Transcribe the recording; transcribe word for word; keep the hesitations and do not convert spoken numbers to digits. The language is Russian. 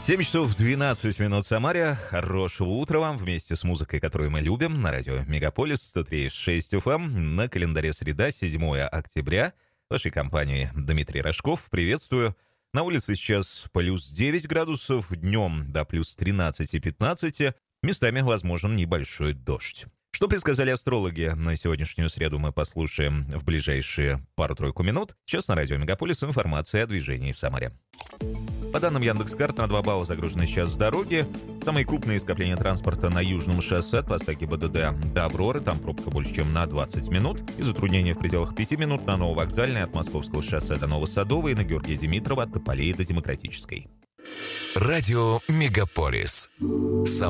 семь часов двенадцать минут в Самаре. Хорошего утра вам вместе с музыкой, которую мы любим, на радио Мегаполис сто три и шесть эф эм. На календаре среда, седьмое октября. В вашей компании Дмитрий Рожков. Приветствую. На улице сейчас плюс девять градусов, днем до плюс тринадцать пятнадцать. Местами возможен небольшой дождь. Что предсказали астрологи на сегодняшнюю среду, мы послушаем в ближайшие пару-тройку минут. Сейчас на радио Мегаполис информация о движении в Самаре. По данным Яндекс.Карт, на два балла загружены сейчас дороги. Самые крупные скопления транспорта на Южном шоссе от поста ГИБДД до Авроры. Там пробка больше, чем на двадцать минут. И затруднения в пределах пяти минут на Нововокзальной от Московского шоссе до Новосадовой и на Георгия Димитрова от Тополей до Демократической. Радио Мегаполис. Сам